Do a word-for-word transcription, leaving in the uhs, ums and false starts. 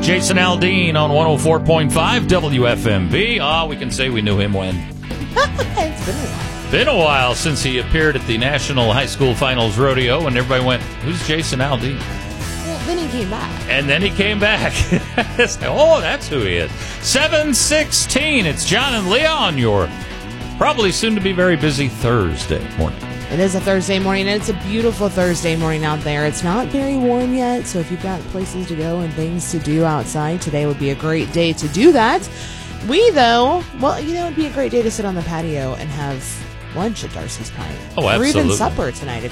Jason Aldean on one oh four point five W F M B. Ah, oh, we can say we knew him when. It's been a while. Been a while since he appeared at the National High School Finals Rodeo, and everybody went, "Who's Jason Aldean?" Well, then he came back. And then he came back. Oh, that's who he is. seven sixteen. It's John and Leah on your probably soon to be very busy Thursday morning. It is a Thursday morning, and it's a beautiful Thursday morning out there. It's not very warm yet, so if you've got places to go and things to do outside, today would be a great day to do that. We, though, well, you know, it would be a great day to sit on the patio and have lunch at Darcy's Pine. Oh, absolutely. Or even supper tonight.